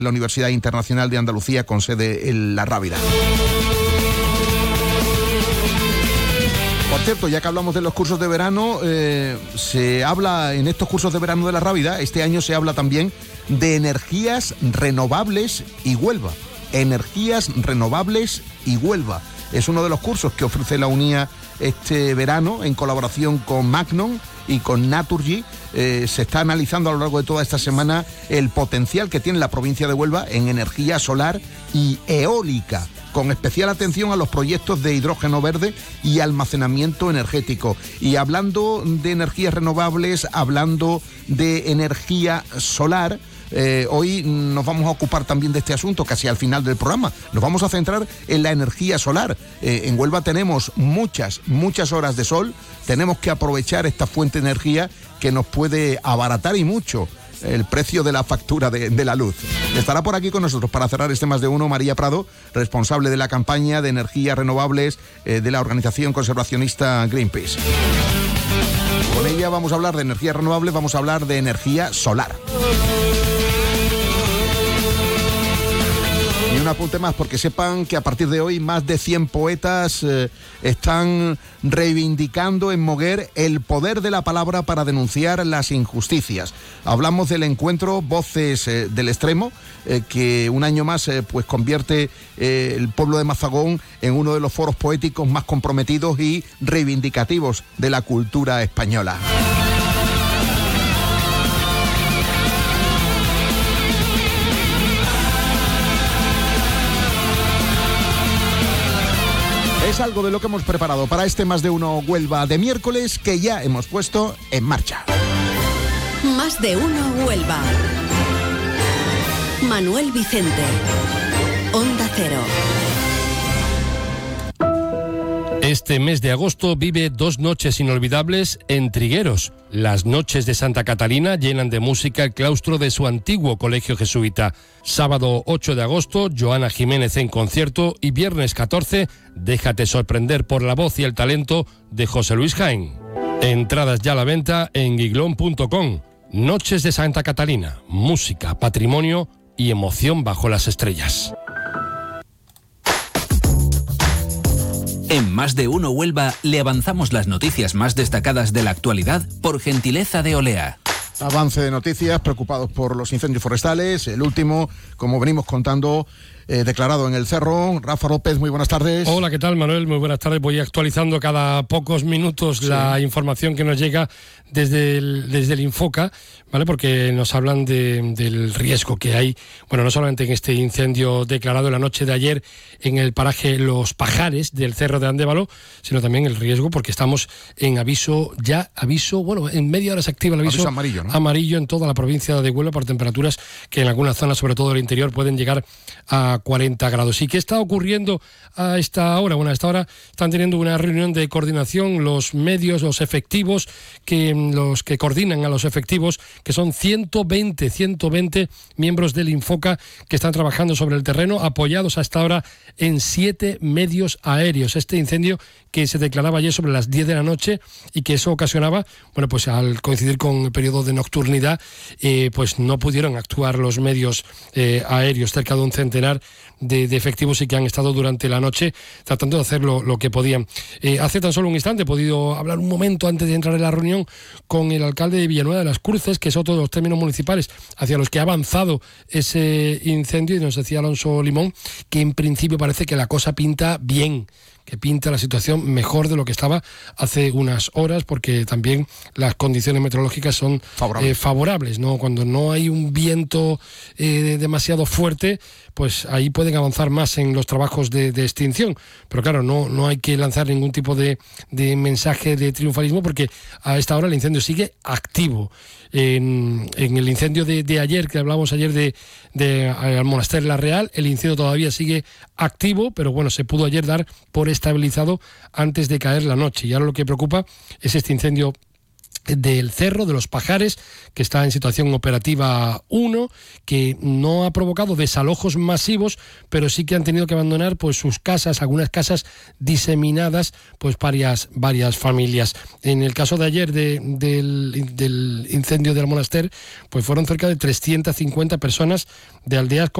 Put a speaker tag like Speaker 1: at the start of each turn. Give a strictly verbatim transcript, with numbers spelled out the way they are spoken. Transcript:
Speaker 1: la Universidad Internacional de Andalucía con sede en La Rábida. Por cierto, ya que hablamos de los cursos de verano, eh, se habla en estos cursos de verano de La Rábida, este año se habla también de energías renovables y Huelva. Energías renovables y Huelva. Es uno de los cursos que ofrece la UNIA este verano en colaboración con Magnon y con Naturgy. Eh, se está analizando a lo largo de toda esta semana el potencial que tiene la provincia de Huelva en energía solar y eólica, con especial atención a los proyectos de hidrógeno verde y almacenamiento energético. Y hablando de energías renovables, hablando de energía solar, Eh, hoy nos vamos a ocupar también de este asunto casi al final del programa. Nos vamos a centrar en la energía solar. Eh, en Huelva tenemos muchas, muchas horas de sol. Tenemos que aprovechar esta fuente de energía que nos puede abaratar y mucho el precio de la factura de, de la luz. Estará por aquí con nosotros para cerrar este Más de Uno María Prado, responsable de la campaña de energías renovables eh, de la organización conservacionista Greenpeace. Con ella vamos a hablar de energías renovables, vamos a hablar de energía solar. Y un apunte más, porque sepan que a partir de hoy más de cien poetas eh, están reivindicando en Moguer el poder de la palabra para denunciar las injusticias. Hablamos del encuentro Voces eh, del Extremo, eh, que un año más eh, pues convierte eh, el pueblo de Mazagón en uno de los foros poéticos más comprometidos y reivindicativos de la cultura española. Es algo de lo que hemos preparado para este Más de Uno Huelva de miércoles, que ya hemos puesto en marcha.
Speaker 2: Más de Uno Huelva. Manuel Vicente. Onda Cero.
Speaker 3: Este mes de agosto vive dos noches inolvidables en Trigueros. Las noches de Santa Catalina llenan de música el claustro de su antiguo colegio jesuita. Sábado ocho de agosto, Joana Jiménez en concierto, y viernes catorce, déjate sorprender por la voz y el talento de José Luis Jaén. Entradas ya a la venta en giglón punto com. Noches de Santa Catalina, música, patrimonio y emoción bajo las estrellas.
Speaker 4: En Más de Uno Huelva le avanzamos las noticias más destacadas de la actualidad por gentileza de Olea.
Speaker 1: Avance de noticias, preocupados por los incendios forestales. El último, como venimos contando, eh, declarado en el Cerro. Rafa López, muy buenas tardes.
Speaker 3: Hola, ¿qué tal, Manuel? Muy buenas tardes. Voy actualizando cada pocos minutos sí. la información que nos llega desde el, desde el Infoca, ¿vale? Porque nos hablan de, del riesgo que hay, bueno, no solamente en este incendio declarado en la noche de ayer en el paraje Los Pajares del Cerro de Andévalo, sino también el riesgo porque estamos en aviso, ya aviso, bueno, en media hora se activa el aviso,
Speaker 1: aviso amarillo, ¿no?
Speaker 3: amarillo en toda la provincia de Huelva por temperaturas que en algunas zonas, sobre todo del interior, pueden llegar a cuarenta grados. ¿Y qué está ocurriendo a esta hora? Bueno, a esta hora están teniendo una reunión de coordinación los medios, los efectivos, que los que coordinan a los efectivos, que son ciento veinte miembros del Infoca que están trabajando sobre el terreno, apoyados hasta ahora en siete medios aéreos. Este incendio que se declaraba ayer sobre las diez de la noche y que eso ocasionaba, bueno, pues al coincidir con el periodo de nocturnidad, eh, pues no pudieron actuar los medios eh, aéreos, cerca de un centenar de, de efectivos y que han estado durante la noche tratando de hacer lo, lo que podían. Eh, hace tan solo un instante he podido hablar un momento antes de entrar en la reunión con el alcalde de Villanueva de las Cruces, que es otro de los términos municipales hacia los que ha avanzado ese incendio, y nos decía Alonso Limón que en principio parece que la cosa pinta bien, que pinta la situación mejor de lo que estaba hace unas horas, porque también las condiciones meteorológicas son favorables, eh, favorables, ¿no? Cuando no hay un viento eh, demasiado fuerte, pues ahí pueden avanzar más en los trabajos de, de extinción. Pero claro, no, no hay que lanzar ningún tipo de, de mensaje de triunfalismo, porque a esta hora el incendio sigue activo. En, en el incendio de, de ayer, que hablábamos ayer de, de al Monasterio La Real, el incendio todavía sigue activo, pero bueno, se pudo ayer dar por estabilizado antes de caer la noche. Y ahora lo que preocupa es este incendio del Cerro, de los Pajares, que está en situación operativa uno, que no ha provocado desalojos masivos, pero sí que han tenido que abandonar pues sus casas, algunas casas diseminadas, pues varias, varias familias. En el caso de ayer de, del, del incendio del Monaster, pues fueron cerca de trescientas cincuenta personas de aldeas